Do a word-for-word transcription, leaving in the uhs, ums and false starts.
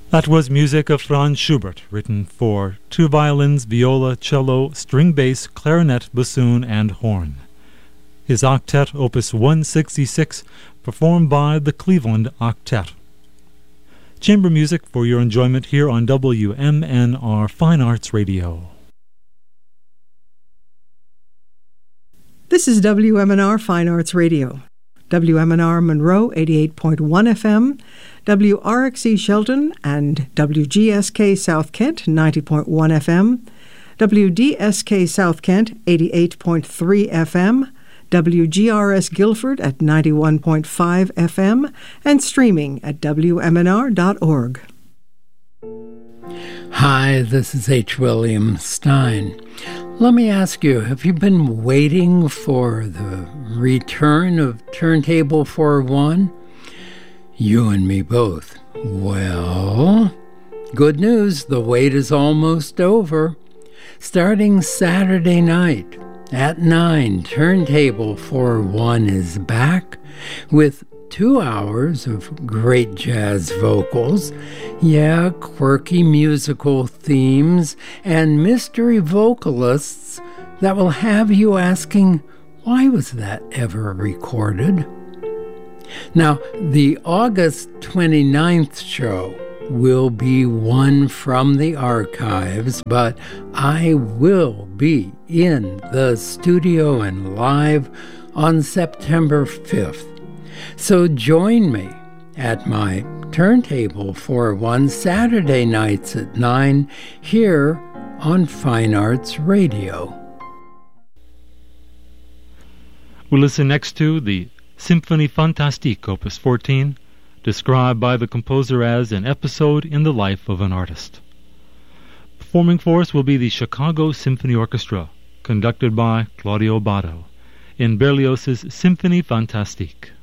That was music of Franz Schubert, written for two violins, viola, cello, string bass, clarinet, bassoon, and horn. His octet, opus one sixty-six, performed by the Cleveland Octet. Chamber music for your enjoyment here on W M N R Fine Arts Radio. This is W M N R Fine Arts Radio. W M N R Monroe eighty-eight point one F M, W R X E Shelton and W G S K South Kent ninety point one F M, W D S K South Kent eighty-eight point three F M, W G R S Guilford at ninety-one point five F M, and streaming at W M N R dot org. Hi, this is H. William Stein. Let me ask you, have you been waiting for the return of Turntable four one? You and me both. Well, good news, the wait is almost over. Starting Saturday night at nine, Turntable four one is back with two hours of great jazz vocals, yeah, quirky musical themes, and mystery vocalists that will have you asking, why was that ever recorded? Now, the August twenty-ninth show will be one from the archives, but I will be in the studio and live on September fifth. So join me at my Turntable four one Saturday nights at nine here on Fine Arts Radio. We'll listen next to the Symphonie Fantastique, Opus fourteen, described by the composer as an episode in the life of an artist. Performing for us will be the Chicago Symphony Orchestra, conducted by Claudio Bado, in Berlioz's Symphonie Fantastique.